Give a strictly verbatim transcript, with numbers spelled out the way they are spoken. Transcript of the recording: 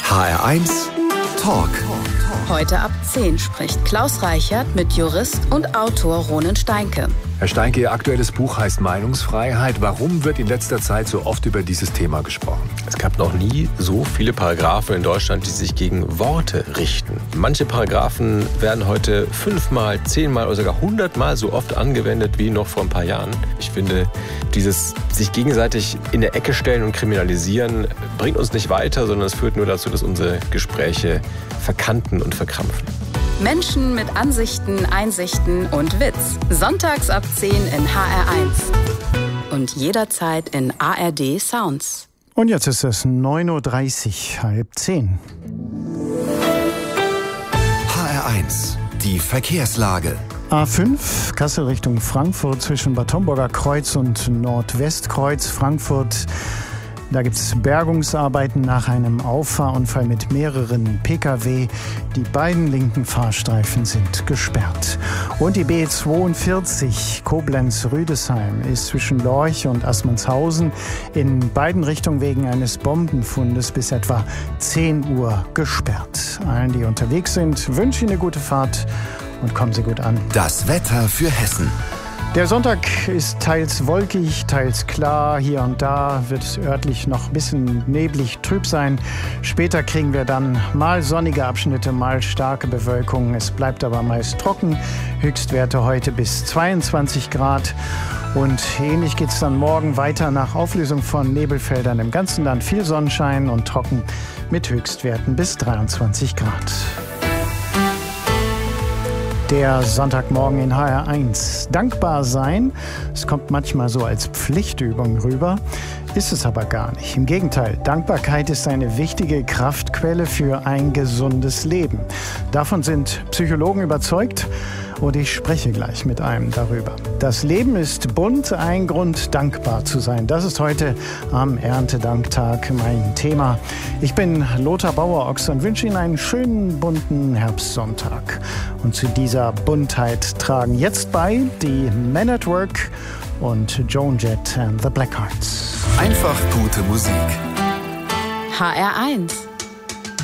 H R eins Talk. Heute ab zehn spricht Klaus Reichert mit Jurist und Autor Ronen Steinke. Herr Steinke, Ihr aktuelles Buch heißt Meinungsfreiheit. Warum wird in letzter Zeit so oft über dieses Thema gesprochen? Es gab noch nie so viele Paragraphen in Deutschland, die sich gegen Worte richten. Manche Paragraphen werden heute fünfmal, zehnmal oder sogar hundertmal so oft angewendet wie noch vor ein paar Jahren. Ich finde, dieses sich gegenseitig in der Ecke stellen und kriminalisieren bringt uns nicht weiter, sondern es führt nur dazu, dass unsere Gespräche verkanten und verkrampfen. Menschen mit Ansichten, Einsichten und Witz. Sonntags ab zehn in H R eins. Und jederzeit in A R D Sounds. Und jetzt ist es neun Uhr dreißig, halb zehn. H R eins, die Verkehrslage. A fünf, Kassel Richtung Frankfurt zwischen Bad Homburger Kreuz und Nordwestkreuz Frankfurt. Da gibt es Bergungsarbeiten nach einem Auffahrunfall mit mehreren Pkw. Die beiden linken Fahrstreifen sind gesperrt. Und die B zweiundvierzig Koblenz-Rüdesheim ist zwischen Lorch und Assmannshausen in beiden Richtungen wegen eines Bombenfundes bis etwa zehn Uhr gesperrt. Allen, die unterwegs sind, wünsche ich eine gute Fahrt und kommen Sie gut an. Das Wetter für Hessen. Der Sonntag ist teils wolkig, teils klar. Hier und da wird es örtlich noch ein bisschen neblig, trüb sein. Später kriegen wir dann mal sonnige Abschnitte, mal starke Bewölkung. Es bleibt aber meist trocken. Höchstwerte heute bis zweiundzwanzig Grad. Und ähnlich geht es dann morgen weiter nach Auflösung von Nebelfeldern im ganzen Land. Viel Sonnenschein und trocken mit Höchstwerten bis dreiundzwanzig Grad. Der Sonntagmorgen in H R eins. Dankbar sein, es kommt manchmal so als Pflichtübung rüber, ist es aber gar nicht. Im Gegenteil, Dankbarkeit ist eine wichtige Kraftquelle für ein gesundes Leben. Davon sind Psychologen überzeugt und ich spreche gleich mit einem darüber. Das Leben ist bunt, ein Grund, dankbar zu sein. Das ist heute am Erntedanktag mein Thema. Ich bin Lothar Bauer-Ochs und wünsche Ihnen einen schönen, bunten Herbstsonntag. Und zu dieser Buntheit tragen jetzt bei die Men at Work und Joan Jett and the Blackhearts. Einfach gute Musik. H R eins.